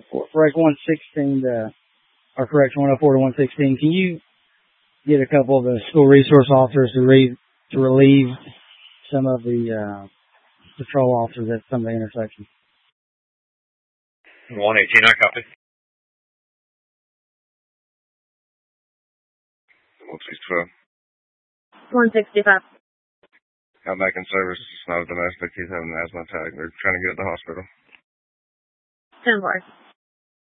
correct 116 or correct 104 to 116. Can you get a couple of the school resource officers to relieve some of the patrol officers at some of the intersections? 118, I copy. 165. Got back in service. It's not a domestic. He's having an asthma attack. They're trying to get to the hospital. 10-4.